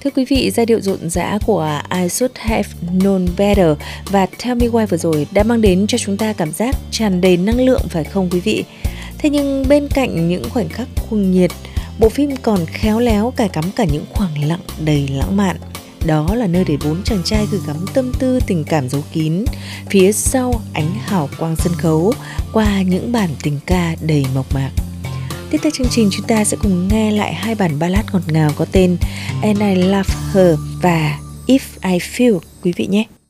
Thưa quý vị, giai điệu rộn rã của I Should Have Known Better và Tell Me Why vừa rồi đã mang đến cho chúng ta cảm giác tràn đầy năng lượng phải không quý vị? Thế nhưng bên cạnh những khoảnh khắc cuồng nhiệt, bộ phim còn khéo léo cài cắm cả những khoảng lặng đầy lãng mạn. Đó là nơi để 4 chàng trai gửi gắm tâm tư tình cảm giấu kín phía sau ánh hào quang sân khấu qua những bản tình ca đầy mộc mạc. Tiếp theo chương trình chúng ta sẽ cùng nghe lại 2 bản ballad ngọt ngào có tên And I Love Her và If I Feel quý vị nhé.